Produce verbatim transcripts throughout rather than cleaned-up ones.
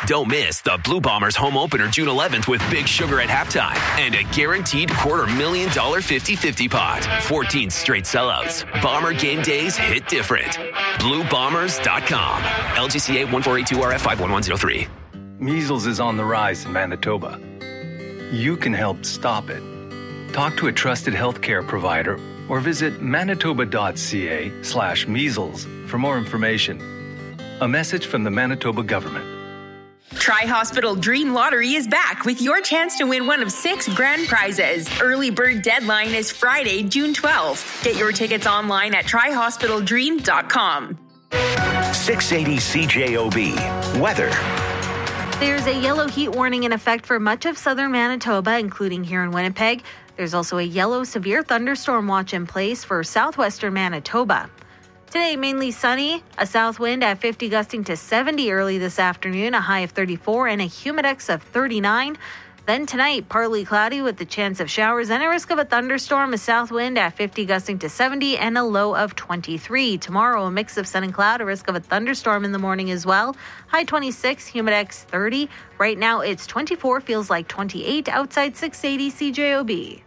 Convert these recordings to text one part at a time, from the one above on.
Don't miss the Blue Bombers home opener June eleventh with Big Sugar at halftime and a guaranteed quarter million dollar fifty-fifty pot. fourteen straight sellouts. Bomber game days hit different. blue bombers dot com. L G C A one four eight two R F five one one zero three. Measles is on the rise in Manitoba. You can help stop it. Talk to a trusted healthcare provider or visit manitoba.ca slash measles for more information. A message from the Manitoba government. Tri-Hospital Dream Lottery is back with your chance to win one of six grand prizes. Early bird deadline is Friday, June twelfth. Get your tickets online at tri hospital dream dot com. six eighty C J O B. Weather. There's a yellow heat warning in effect for much of southern Manitoba, including here in Winnipeg. There's also a yellow severe thunderstorm watch in place for southwestern Manitoba. Today, mainly sunny, a south wind at fifty gusting to seventy early this afternoon, a high of thirty-four, and a humidex of thirty-nine. Then tonight, partly cloudy with the chance of showers and a risk of a thunderstorm, a south wind at fifty gusting to seventy, and a low of twenty-three. Tomorrow, a mix of sun and cloud, a risk of a thunderstorm in the morning as well. High twenty-six, humidex thirty. Right now, it's twenty-four, feels like twenty-eight outside six eighty C J O B.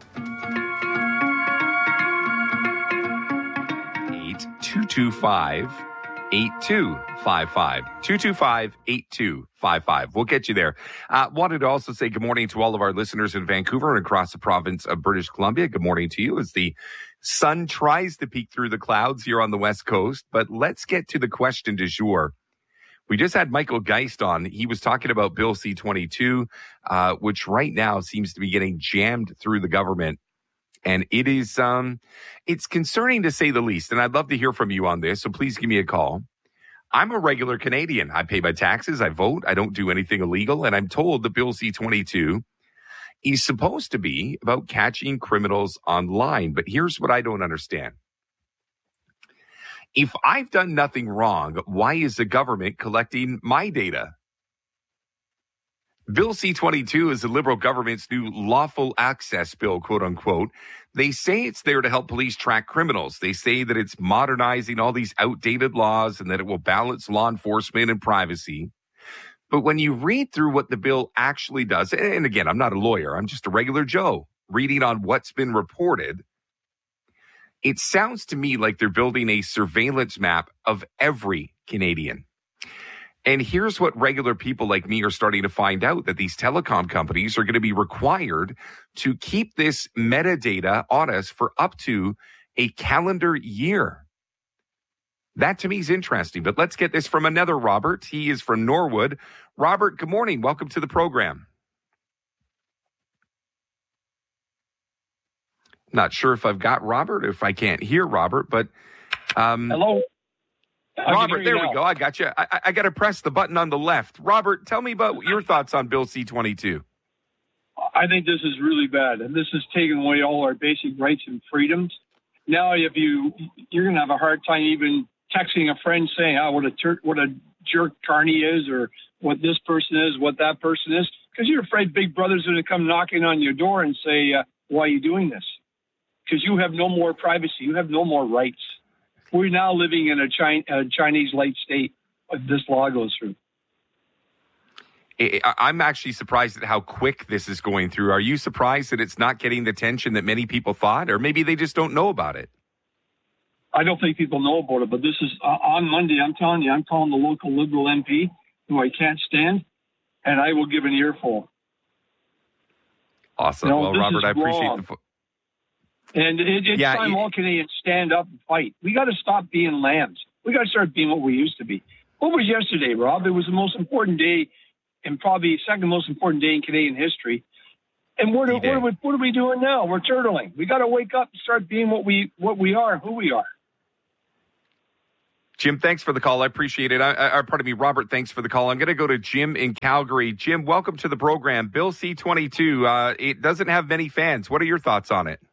two two five, eight two five five. two two five, eight two five five. We'll get you there. Uh, wanted to also say good morning to all of our listeners in Vancouver and across the province of British Columbia. Good morning to you as the sun tries to peek through the clouds here on the West Coast. But let's get to the question du jour. We just had Michael Geist on. He was talking about Bill C twenty-two, uh, which right now seems to be getting jammed through the government. And it is, um, it's concerning to say the least. And I'd love to hear from you on this. So please give me a call. I'm a regular Canadian. I pay my taxes. I vote. I don't do anything illegal. And I'm told that Bill C twenty-two is supposed to be about catching criminals online. But here's what I don't understand. If I've done nothing wrong, why is the government collecting my data? Bill C twenty-two is the Liberal government's new lawful access bill, quote unquote. They say it's there to help police track criminals. They say that it's modernizing all these outdated laws and that it will balance law enforcement and privacy. But when you read through what the bill actually does, and again, I'm not a lawyer, I'm just a regular Joe reading on what's been reported, it sounds to me like they're building a surveillance map of every Canadian. And here's what regular people like me are starting to find out, that these telecom companies are going to be required to keep this metadata on us for up to a calendar year. That to me is interesting, but let's get this from another Robert. He is from Norwood. Robert, good morning. Welcome to the program. Not sure if I've got Robert, if I can't hear Robert, but... Um, Hello. Robert, there we go. I got you. I, I got to press the button on the left. Robert, tell me about your thoughts on Bill C twenty-two. I think this is really bad, and this is taking away all our basic rights and freedoms. Now, if you you're going to have a hard time even texting a friend saying, "Oh, what a tur- what a jerk Carney is," or what this person is, what that person is, because you're afraid Big Brother's going to come knocking on your door and say, uh, "Why are you doing this?" Because you have no more privacy, you have no more rights. We're now living in a, China, a Chinese-like state if this law goes through. I'm actually surprised at how quick this is going through. Are you surprised that it's not getting the attention that many people thought? Or maybe they just don't know about it? I don't think people know about it, but this is uh, on Monday. I'm telling you, I'm calling the local Liberal M P, who I can't stand, and I will give an earful. Awesome. You know, well, Robert, I appreciate wrong. the... Fo- And it, it's yeah, time it, all Canadians stand up and fight. We got to stop being lambs. We got to start being what we used to be. What was yesterday, Rob? It was the most important day, and probably second most important day in Canadian history. And what are, what are, we, what are we doing now? We're turtling. We got to wake up and start being what we what we are, who we are. Jim, thanks for the call. I appreciate it. I, I, pardon me, Robert, thanks for the call. I'm going to go to Jim in Calgary. Jim, welcome to the program. Bill C twenty-two, uh, it doesn't have many fans. What are your thoughts on it?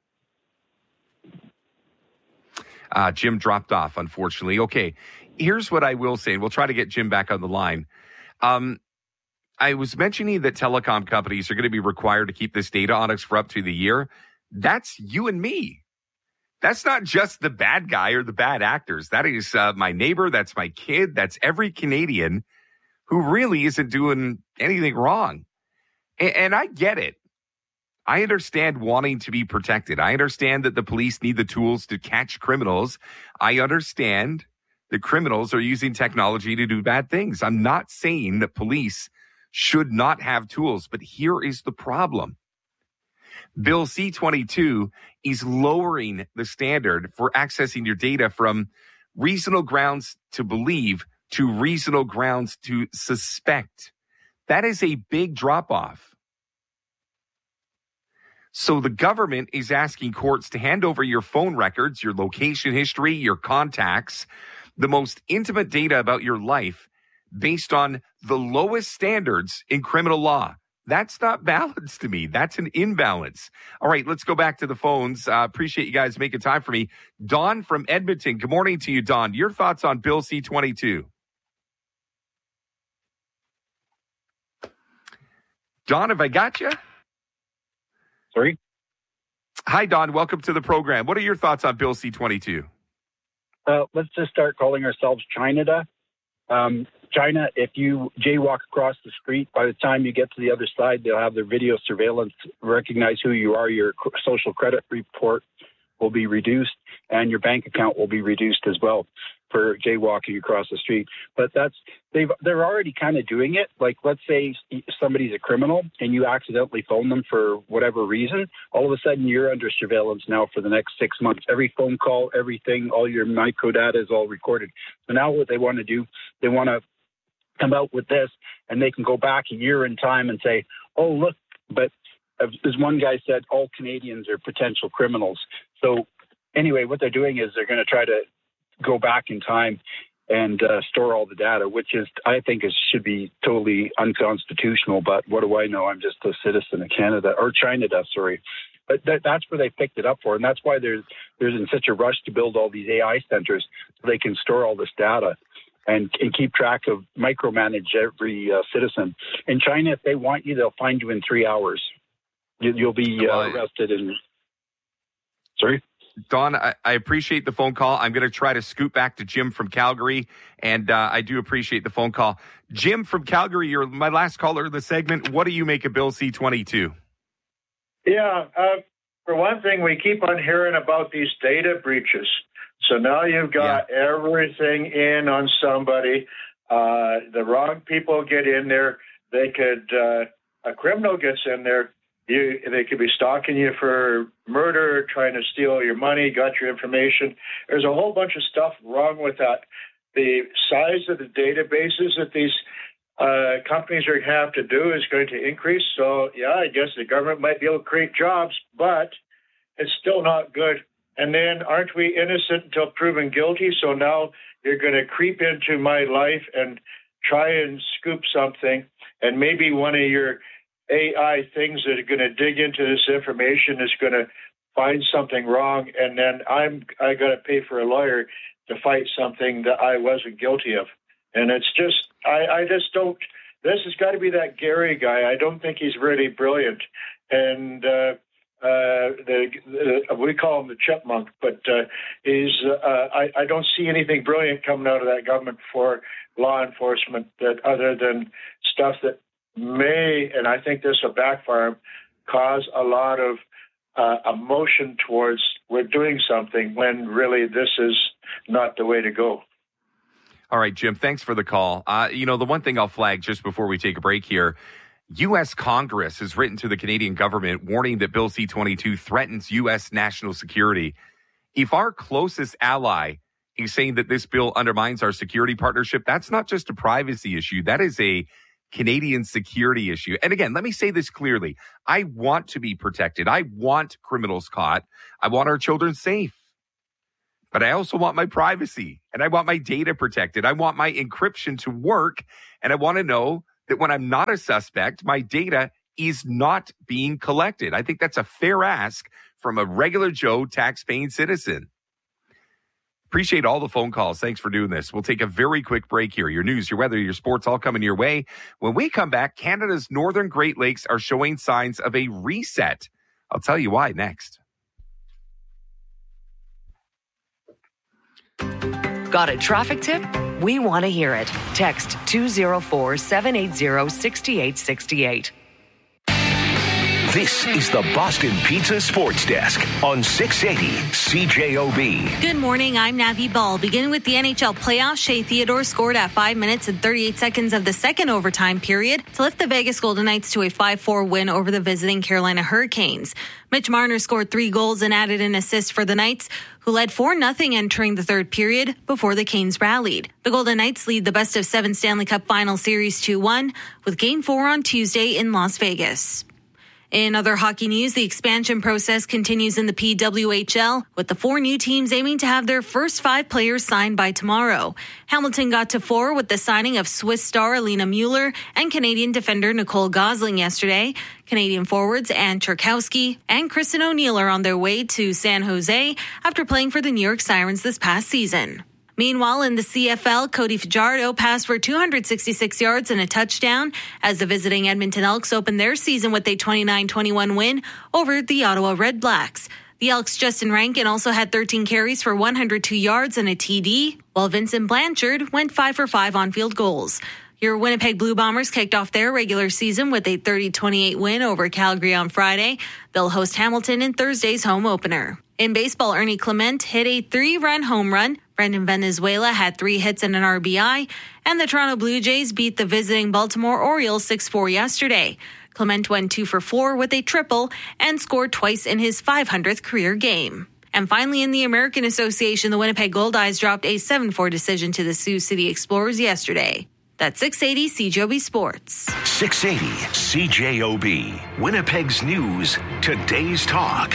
Uh, Jim dropped off, unfortunately. Okay, here's what I will say, and we'll try to get Jim back on the line. Um, I was mentioning that telecom companies are going to be required to keep this data on us for up to the year. That's you and me. That's not just the bad guy or the bad actors. That is uh, my neighbor. That's my kid. That's every Canadian who really isn't doing anything wrong. And, and I get it. I understand wanting to be protected. I understand that the police need the tools to catch criminals. I understand that criminals are using technology to do bad things. I'm not saying that police should not have tools, but here is the problem. Bill C twenty-two is lowering the standard for accessing your data from reasonable grounds to believe to reasonable grounds to suspect. That is a big drop-off. So the government is asking courts to hand over your phone records, your location history, your contacts, the most intimate data about your life based on the lowest standards in criminal law. That's not balanced to me. That's an imbalance. All right, let's go back to the phones. Uh, appreciate you guys making time for me. Don from Edmonton. Good morning to you, Don. Your thoughts on Bill C twenty-two? Don, have I got you? Sorry? Hi, Don. Welcome to the program. What are your thoughts on Bill C twenty-two? Uh, let's just start calling ourselves China. Um, China, if you jaywalk across the street, by the time you get to the other side, they'll have their video surveillance, recognize who you are, your social credit report will be reduced, and your bank account will be reduced as well for jaywalking across the street. But that's they've they're already kind of doing it. Like, let's say somebody's a criminal and you accidentally phone them for whatever reason, all of a sudden you're under surveillance now for the next six months. Every phone call, everything, all your micro data is all recorded. So now what they want to do, they want to come out with this, and they can go back a year in time and say, oh, look, but as one guy said, all Canadians are potential criminals. So anyway, what they're doing is they're going to try to go back in time and uh, store all the data, which is, I think, is should be totally unconstitutional. But what do I know? I'm just a citizen of Canada, or China, sorry. But that, that's where they picked it up for, and that's why there's there's in such a rush to build all these A I centers so they can store all this data and, and keep track of, micromanage every uh, citizen. In China, if they want you, they'll find you in three hours. You, you'll be uh, arrested in. Sorry? Don, I, I appreciate the phone call. I'm going to try to scoot back to Jim from Calgary, and uh, I do appreciate the phone call. Jim from Calgary, you're my last caller of the segment. What do you make of Bill C twenty-two? Yeah, uh, for one thing, we keep on hearing about these data breaches. So now you've got yeah. everything in on somebody. Uh, the wrong people get in there. They could, uh, a criminal gets in there. You, they could be stalking you for murder, trying to steal your money, got your information. There's a whole bunch of stuff wrong with that. The size of the databases that these uh, companies are going to have to do is going to increase. So, yeah, I guess the government might be able to create jobs, but it's still not good. And then aren't we innocent until proven guilty? So now you're going to creep into my life and try and scoop something, and maybe one of your A I things that are going to dig into this information is going to find something wrong, and then I'm I got to pay for a lawyer to fight something that I wasn't guilty of. And it's just I, I just don't. This has got to be that Gary guy. I don't think he's really brilliant, and uh, uh, the, the we call him the chipmunk, but uh, he's uh, I, I don't see anything brilliant coming out of that government for law enforcement that other than stuff that may, and I think this will backfire, cause a lot of uh, emotion towards we're doing something when really this is not the way to go. All right, Jim, thanks for the call. Uh, you know, the one thing I'll flag just before we take a break here, U S Congress has written to the Canadian government warning that Bill C twenty-two threatens U S national security. If our closest ally is saying that this bill undermines our security partnership, that's not just a privacy issue. That is a Canadian security issue. And again, let me say this clearly. I want to be protected. I want criminals caught. I want our children safe. But I also want my privacy, and I want my data protected. I want my encryption to work, and I want to know that when I'm not a suspect, my data is not being collected. I think that's a fair ask from a regular Joe tax-paying citizen. Appreciate all the phone calls. Thanks for doing this. We'll take a very quick break here. Your news, your weather, your sports, all coming your way. When we come back, Canada's northern Great Lakes are showing signs of a reset. I'll tell you why next. Got a traffic tip? We want to hear it. Text two oh four, seven eight zero, six eight six eight. This is the Boston Pizza Sports Desk on six eighty C J O B. Good morning, I'm Navi Ball. Beginning with the N H L playoffs, Shea Theodore scored at five minutes and thirty-eight seconds of the second overtime period to lift the Vegas Golden Knights to a five four win over the visiting Carolina Hurricanes. Mitch Marner scored three goals and added an assist for the Knights, who led four nothing entering the third period before the Canes rallied. The Golden Knights lead the best of seven Stanley Cup Final Series two one with Game four on Tuesday in Las Vegas. In other hockey news, the expansion process continues in the P W H L, with the four new teams aiming to have their first five players signed by tomorrow. Hamilton got to four with the signing of Swiss star Alina Mueller and Canadian defender Nicole Gosling yesterday. Canadian forwards Ann Czerkowski and Kristen O'Neill are on their way to San Jose after playing for the New York Sirens this past season. Meanwhile, in the C F L, Cody Fajardo passed for two hundred sixty-six yards and a touchdown as the visiting Edmonton Elks opened their season with a twenty-nine twenty-one win over the Ottawa Red Blacks. The Elks' Justin Rankin also had thirteen carries for one hundred two yards and a T D, while Vincent Blanchard went five for five on field goals. Your Winnipeg Blue Bombers kicked off their regular season with a thirty twenty-eight win over Calgary on Friday. They'll host Hamilton in Thursday's home opener. In baseball, Ernie Clement hit a three-run home run. Brendan Venezuela had three hits and an R B I, and the Toronto Blue Jays beat the visiting Baltimore Orioles six four yesterday. Clement went two for four with a triple and scored twice in his five hundredth career game. And finally, in the American Association, the Winnipeg Goldeyes dropped a seven four decision to the Sioux City Explorers yesterday. That's six eighty C J O B Sports. six eighty C J O B. Winnipeg's news, today's talk.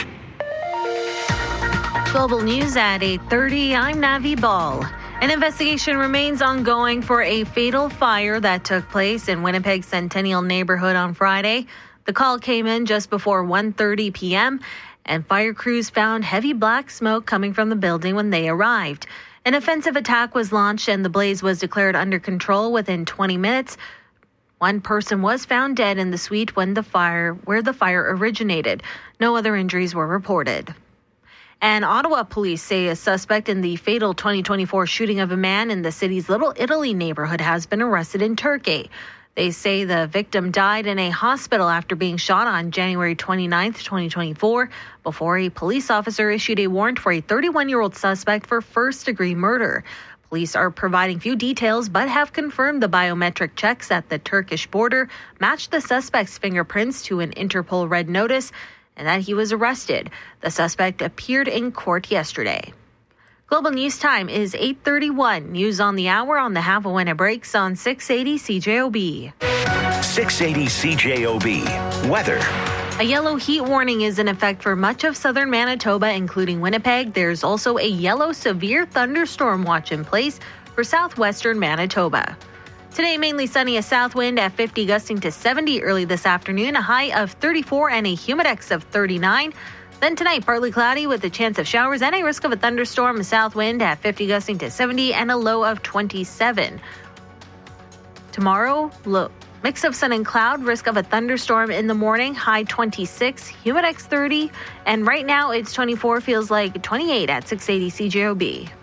Global news at eight thirty. I'm Navi Ball. An investigation remains ongoing for a fatal fire that took place in Winnipeg's Centennial neighborhood on Friday. The call came in just before one thirty p.m., and fire crews found heavy black smoke coming from the building when they arrived. An offensive attack was launched and the blaze was declared under control within twenty minutes. One person was found dead in the suite when the fire, where the fire originated. No other injuries were reported. And Ottawa police say a suspect in the fatal twenty twenty-four shooting of a man in the city's Little Italy neighborhood has been arrested in Turkey. They say the victim died in a hospital after being shot on January twenty-ninth, twenty twenty-four, before a police officer issued a warrant for a thirty-one-year-old suspect for first-degree murder. Police are providing few details but have confirmed the biometric checks at the Turkish border matched the suspect's fingerprints to an Interpol red notice, and that he was arrested. The suspect appeared in court yesterday. Global News Time is eight thirty-one. News on the hour on the half of when it breaks on six eighty C J O B. six eighty C J O B. Weather. A yellow heat warning is in effect for much of southern Manitoba, including Winnipeg. There's also a yellow severe thunderstorm watch in place for southwestern Manitoba. Today, mainly sunny, a south wind at fifty, gusting to seventy early this afternoon, a high of thirty-four and a humidex of thirty-nine. Then tonight, partly cloudy with a chance of showers and a risk of a thunderstorm, a south wind at fifty, gusting to seventy, and a low of twenty-seven. Tomorrow, low, mix of sun and cloud, risk of a thunderstorm in the morning, high twenty-six, humidex thirty, and right now it's twenty-four, feels like twenty-eight at six eighty C J O B.